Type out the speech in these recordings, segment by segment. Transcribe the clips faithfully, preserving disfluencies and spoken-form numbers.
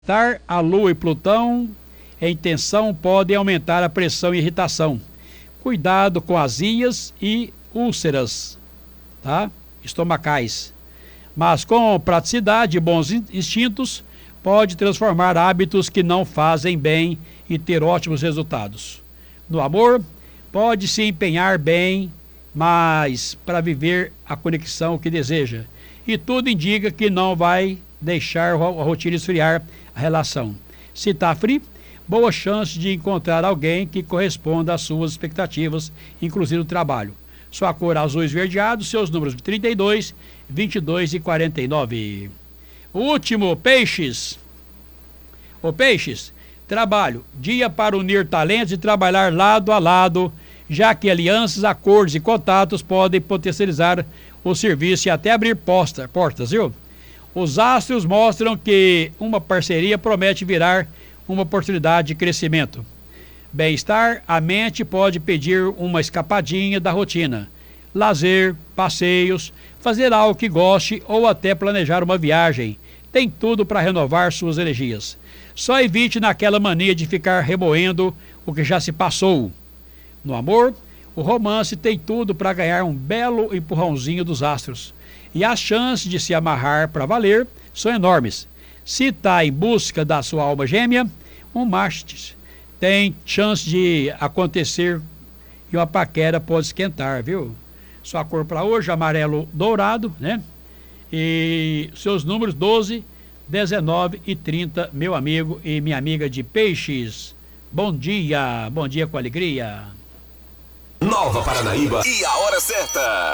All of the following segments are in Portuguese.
A Lua e Plutão em tensão podem aumentar a pressão e irritação. Cuidado com azias e úlceras, tá? Estomacais. Mas com praticidade e bons instintos, pode transformar hábitos que não fazem bem e ter ótimos resultados. No amor, pode se empenhar bem, mas para viver a conexão que deseja. E tudo indica que não vai deixar a rotina esfriar a relação. Se está frio, boa chance de encontrar alguém que corresponda às suas expectativas, inclusive no trabalho. Sua cor azul esverdeado, seus números trinta e dois, vinte e dois e quarenta e nove. O último, peixes. Ô peixes, trabalho, dia para unir talentos e trabalhar lado a lado, já que alianças, acordos e contatos podem potencializar o serviço e até abrir posta, portas, viu? Os astros mostram que uma parceria promete virar uma oportunidade de crescimento. Bem-estar, a mente pode pedir uma escapadinha da rotina. Lazer, passeios, fazer algo que goste ou até planejar uma viagem. Tem tudo para renovar suas energias. Só evite naquela mania de ficar remoendo o que já se passou. No amor, o romance tem tudo para ganhar um belo empurrãozinho dos astros. E as chances de se amarrar para valer são enormes. Se está em busca da sua alma gêmea, um mastes tem chance de acontecer e uma paquera pode esquentar, viu? Sua cor para hoje, amarelo dourado, né? E seus números doze, dezenove e trinta, meu amigo e minha amiga de peixes. Bom dia, bom dia com alegria. Nova Paranaíba e a hora certa.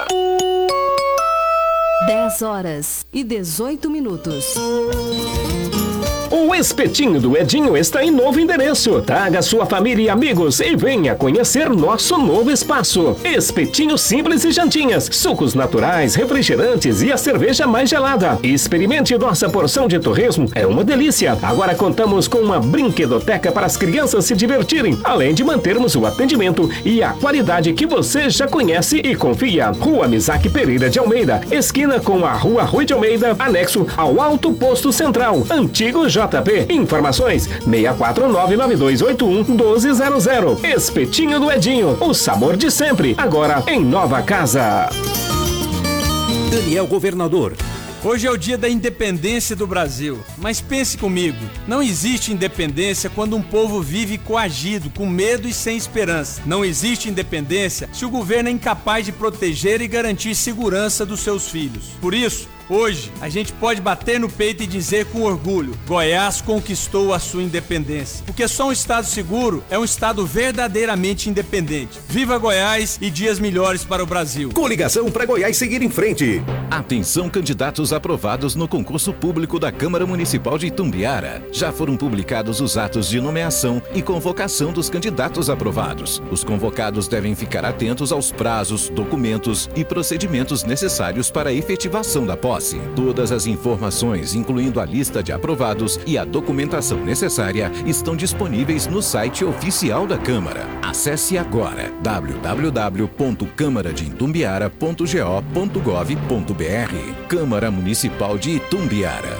dez horas e dezoito minutos. O Espetinho do Edinho está em novo endereço. Traga sua família e amigos e venha conhecer nosso novo espaço. Espetinho simples e jantinhas, sucos naturais, refrigerantes e a cerveja mais gelada. Experimente nossa porção de torresmo, é uma delícia. Agora contamos com uma brinquedoteca para as crianças se divertirem, além de mantermos o atendimento e a qualidade que você já conhece e confia. Rua Misaque Pereira de Almeida, esquina com a Rua Rui de Almeida, anexo ao Alto Posto Central, antigo J P. Informações seis quatro nove nove dois oito um um dois zero zero. Espetinho do Edinho, o sabor de sempre, agora em nova casa. Daniel Governador. Hoje é o dia da independência do Brasil, mas pense comigo, não existe independência quando um povo vive coagido, com medo e sem esperança. Não existe independência se o governo é incapaz de proteger e garantir segurança dos seus filhos. Por isso, hoje, a gente pode bater no peito e dizer com orgulho: Goiás conquistou a sua independência. Porque só um estado seguro é um estado verdadeiramente independente. Viva Goiás e dias melhores para o Brasil. Coligação para Goiás seguir em frente. Atenção, candidatos aprovados no concurso público da Câmara Municipal de Itumbiara. Já foram publicados os atos de nomeação e convocação dos candidatos aprovados. Os convocados devem ficar atentos aos prazos, documentos e procedimentos necessários para a efetivação da posse. Todas as informações, incluindo a lista de aprovados e a documentação necessária, estão disponíveis no site oficial da Câmara. Acesse agora w w w ponto câmara de itumbiara ponto go ponto gov ponto br. Câmara Municipal de Itumbiara.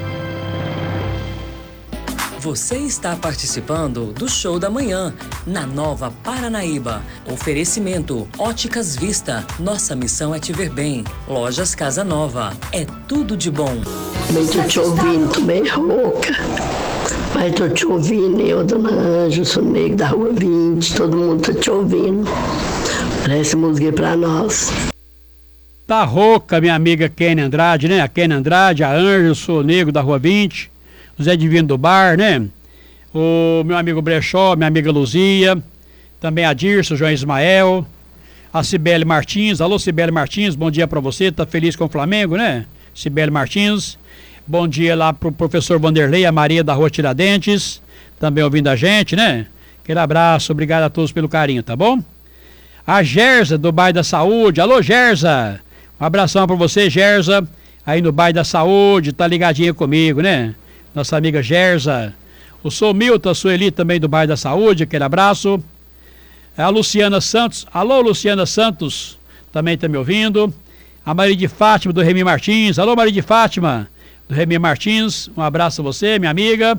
Você está participando do Show da Manhã, na Nova Paranaíba. Oferecimento Óticas Vista. Nossa missão é te ver bem. Lojas Casa Nova. É tudo de bom. Bem, tô te ouvindo, tô bem rouca. Mas tô te ouvindo, eu, Dona Ângela, sou negro da Rua vinte, todo mundo tá te ouvindo. Parece música pra nós. Tá rouca, minha amiga Kenny Andrade, né? A Kenny Andrade, a Ângela, sou negro da Rua vinte. Zé Divino do Bar, né? O meu amigo Brechó, minha amiga Luzia, também a Dirce, o João Ismael, a Cibele Martins. Alô, Cibele Martins, bom dia pra você, tá feliz com o Flamengo, né? Cibele Martins, bom dia lá pro professor Vanderlei, a Maria da Rua Tiradentes, também ouvindo a gente, né? Aquele abraço, obrigado a todos pelo carinho, tá bom? A Gerza, do Bairro da Saúde, alô Gerza, um abração pra você, Gerza, aí no Bairro da Saúde, tá ligadinha comigo, né? Nossa amiga Gerza, o Sou Milton, a Sueli também do Bairro da Saúde, aquele abraço. A Luciana Santos, alô Luciana Santos, também está me ouvindo. A Maria de Fátima do Remy Martins, alô Maria de Fátima, do Remy Martins, um abraço a você, minha amiga.